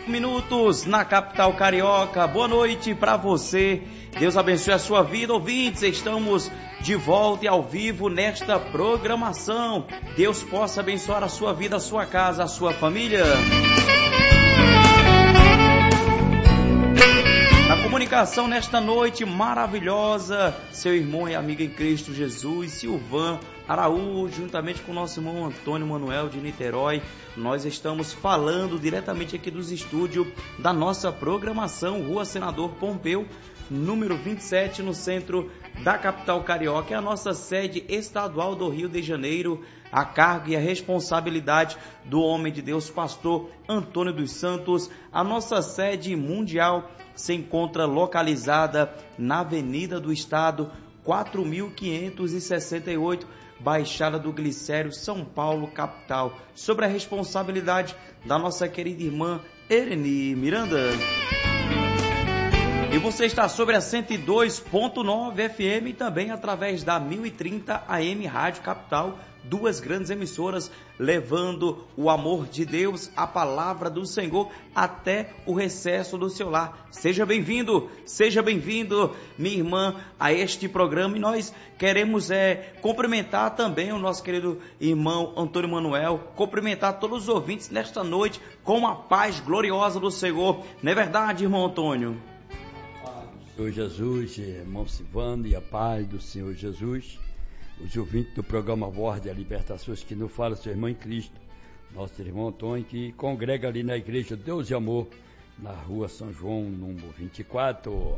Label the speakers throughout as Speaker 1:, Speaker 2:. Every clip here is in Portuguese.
Speaker 1: 5 minutos na capital carioca. Boa noite para você. Deus abençoe a sua vida, ouvintes. Estamos de volta e ao vivo nesta programação. Deus possa abençoar a sua vida, a sua casa, a sua família. Na comunicação nesta noite maravilhosa, seu irmão e amigo em Cristo Jesus, Silvan Araújo, juntamente com o nosso irmão Antônio Manuel de Niterói. Nós estamos falando diretamente aqui dos estúdios da nossa programação, Rua Senador Pompeu, número 27, no centro da capital carioca. É a nossa sede estadual do Rio de Janeiro, a cargo e a responsabilidade do homem de Deus, pastor Antônio dos Santos. A nossa sede mundial se encontra localizada na Avenida do Estado, 4.568, Baixada do Glicério, São Paulo, capital, sobre a responsabilidade da nossa querida irmã Ereni Miranda. E você está sobre a 102.9 FM e também através da 1030 AM Rádio Capital, duas grandes emissoras levando o amor de Deus, a palavra do Senhor até o recesso do seu lar. Seja bem-vindo, minha irmã, a este programa. E nós queremos cumprimentar também o nosso querido irmão Antônio Manuel, cumprimentar todos os ouvintes nesta noite com a paz gloriosa do Senhor. Não é verdade, irmão Antônio?
Speaker 2: Senhor Jesus, irmão Silvano, e a paz do Senhor Jesus, os ouvintes do programa Voz de Libertações, que nos fala seu irmão em Cristo, nosso irmão Antônio, que congrega ali na igreja Deus e Amor, na rua São João, número 24.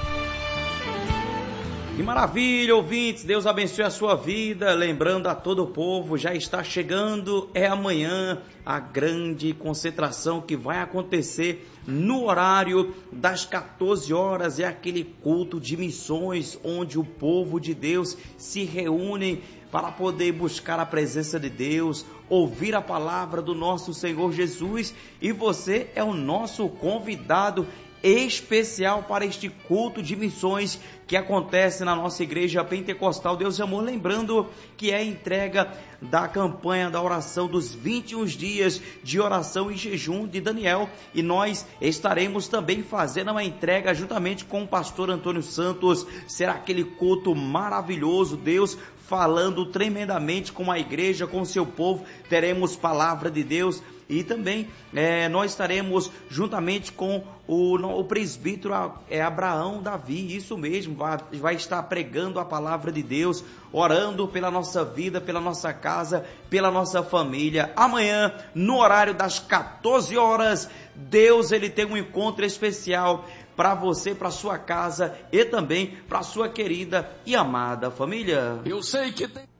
Speaker 1: Que maravilha, ouvintes, Deus abençoe a sua vida. Lembrando a todo o povo, já está chegando, amanhã, a grande concentração que vai acontecer no horário das 14 horas, é aquele culto de missões, onde o povo de Deus se reúne para poder buscar a presença de Deus, ouvir a palavra do nosso Senhor Jesus, e você é o nosso convidado especial para este culto de missões que acontece na nossa igreja pentecostal Deus e Amor. Lembrando que é a entrega da campanha da oração dos 21 dias de oração e jejum de Daniel, e nós estaremos também fazendo uma entrega juntamente com o pastor Antônio Santos. Será aquele culto maravilhoso, Deus falando tremendamente com a igreja, com o seu povo. Teremos palavra de Deus. E também nós estaremos juntamente com o presbítero Abraão Davi, isso mesmo, vai estar pregando a palavra de Deus, orando pela nossa vida, pela nossa casa, pela nossa família. Amanhã, no horário das 14 horas, Deus ele tem um encontro especial para você, para sua casa e também para sua querida e amada família.
Speaker 3: Eu sei que tem...